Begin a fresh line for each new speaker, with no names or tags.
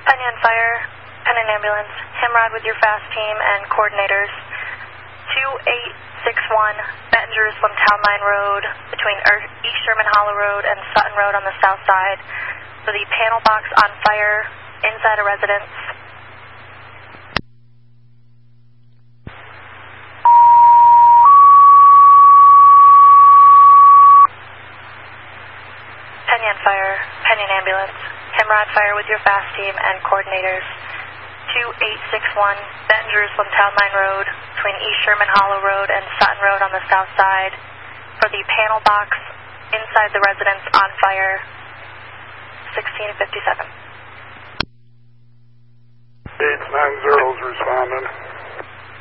Penny on fire, Penny and ambulance, Himrod with your fast team and coordinators. 2861 Benton Jerusalem Town Line Road between East Sherman Hollow Road and Sutton Road on the south side. So the panel box on fire inside a residence. Penny on fire, Penny and ambulance, Himrod fire with your fast team and coordinators. 2861 Benton Jerusalem Town Line Road between East Sherman Hollow Road and Sutton Road on the south side for the panel box inside the residence on fire. 1657.
890 is responding.